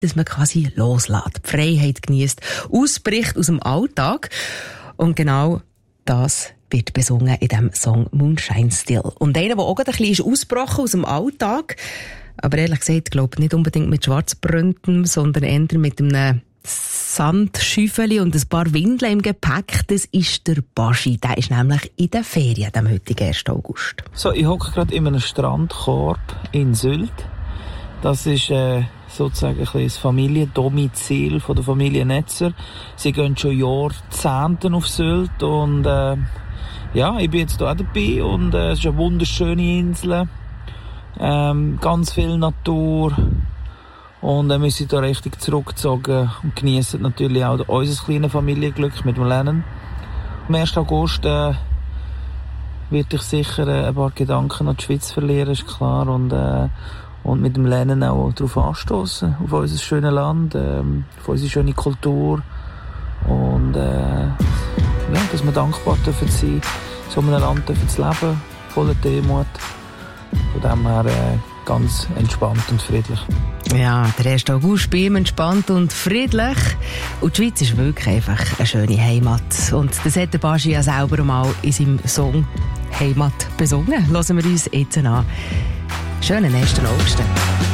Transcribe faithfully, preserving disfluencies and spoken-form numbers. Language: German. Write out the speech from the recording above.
dass man quasi loslässt, die Freiheit genießt, ausbricht aus dem Alltag. Und genau das wird besungen in diesem Song Moonshine Still. Und einer, der auch gerade ein bisschen ausgebrochen aus dem Alltag, aber ehrlich gesagt, glaube nicht unbedingt mit Schwarzbründen, sondern eher mit einem Sandschüffeli und ein paar Windeln im Gepäck, das ist der Baschi. Der ist nämlich in den Ferien, am heutigen ersten August. So, ich hocke gerade in einem Strandkorb in Sylt. Das ist äh, sozusagen ein bisschen das Familiendomizil von der Familie Netzer. Sie gehen schon Jahrzehnte auf Sylt und äh, ja, ich bin jetzt hier auch dabei und äh, es ist eine wunderschöne Insel. Ähm, ganz viel Natur. Und dann sind wir hier richtig zurückgezogen und genießen natürlich auch unser kleines Familienglück mit dem Lennon. Am ersten August äh, werde ich sicher äh, ein paar Gedanken an die Schweiz verlieren, ist klar. Und, äh, und mit dem Lennon auch darauf anstoßen, auf unser schönes Land, äh, auf unsere schöne Kultur. Und äh, ja, dass wir dankbar dürfen sein, so einem Land dürfen zu leben, voller Demut. Von dem her äh, ganz entspannt und friedlich. Ja, der erste August bei ihm entspannt und friedlich. Und die Schweiz ist wirklich einfach eine schöne Heimat. Und das hat der Baschi ja selber mal in seinem Song Heimat besungen. Hören wir uns jetzt an. Schönen ersten August.